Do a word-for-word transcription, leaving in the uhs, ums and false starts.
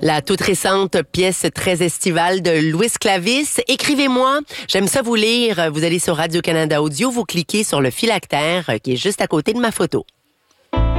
La toute récente pièce très estivale de Louis Clavis. Écrivez-moi, j'aime ça vous lire. Vous allez sur Radio-Canada Audio, vous cliquez sur le phylactère qui est juste à côté de ma photo.